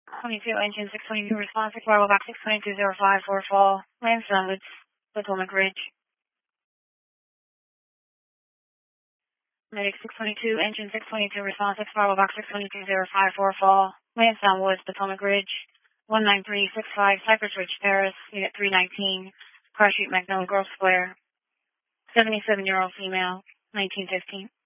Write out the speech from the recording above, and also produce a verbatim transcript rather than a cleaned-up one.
twenty-two, engine six twenty-two, response, six Bravo box six twenty-two zero five four fall, land Sunwoods, Potomac Ridge. Medic six twenty-two, engine six twenty-two, response, six Bravo box six twenty-two zero five four fall, land Sunwoods, Potomac Ridge, one nine three six five, Cypress Ridge Terrace, unit three nineteen, Car Street, Magnolia Grove Square, seventy-seven-year-old female, nineteen fifteen.